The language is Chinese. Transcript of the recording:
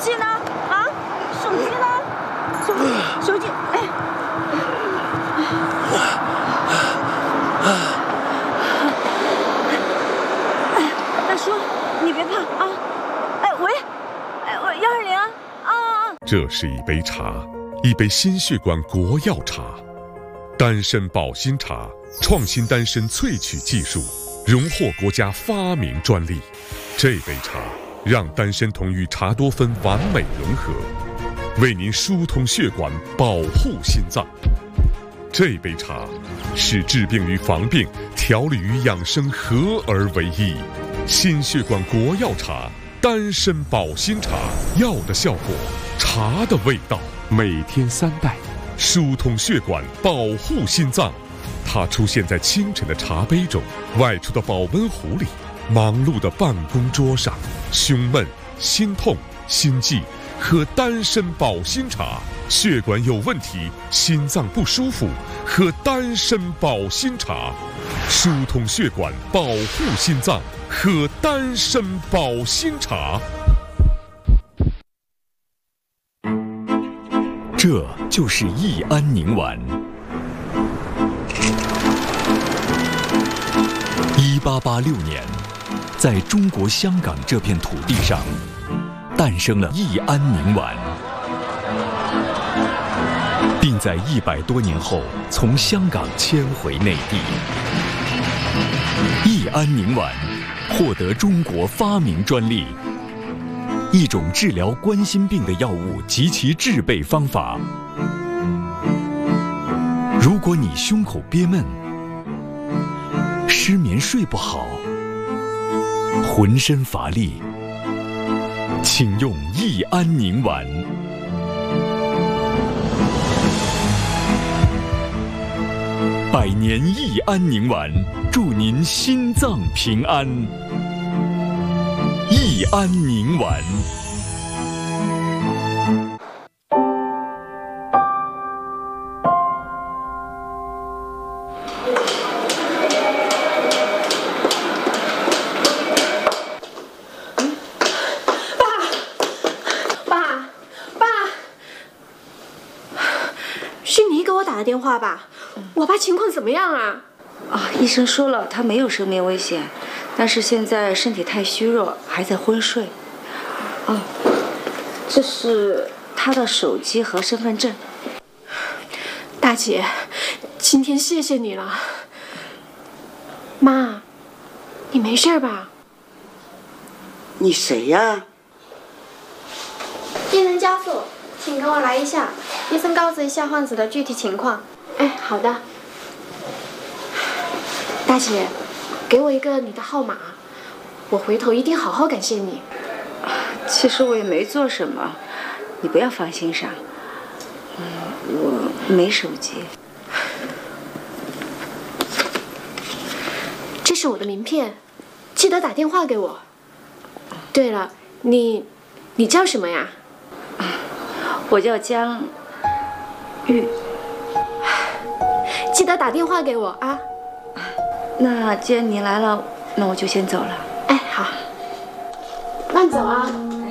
机呢？啊，手机呢？手机，哎。大叔，你别怕啊！哎，喂，哎，我120啊！ 这是一杯茶，一杯心血管国药茶，丹参保心茶，创新丹参萃取技术，荣获国家发明专利。这杯茶让丹参酮与茶多酚完美融合，为您疏通血管，保护心脏。这杯茶是治病与防病、调理与养生合而为一。心血管国药茶，丹参保心茶，药的效果，茶的味道。每天3袋，疏通血管，保护心脏。它出现在清晨的茶杯中，外出的保温壶里，忙碌的办公桌上。胸闷、心痛、心悸，喝丹参保心茶。血管有问题，心脏不舒服，喝丹参保心茶。疏通血管，保护心脏，喝丹参保心茶。 这就是益安宁丸。1886年，在中国香港这片土地上，诞生了益安宁丸，并在100多年后从香港迁回内地。益安宁丸获得中国发明专利，一种治疗冠心病的药物及其制备方法。如果你胸口憋闷、失眠睡不好、浑身乏力，请用益安宁丸。100年益安宁丸，祝您心脏平安。益安宁丸。 是你给我打的电话吧？我爸情况怎么样啊？ 医生说了，他没有生命危险，但是现在身体太虚弱，还在昏睡。这是他的手机和身份证。 大姐，今天谢谢你了。妈，你没事吧？ 你谁呀？ 机能加速，请跟我来一下。医生告知一下患者的具体情况。 哎，好的。大姐，给我一个你的号码，我回头一定好好感谢你。 其实我也没做什么，你不要放心上。我没手机。 这是我的名片，记得打电话给我。对了，你叫什么呀？ 我叫江玉。 记得打电话给我啊。 那既然你来了，那我就先走了。 哎，好，慢走啊。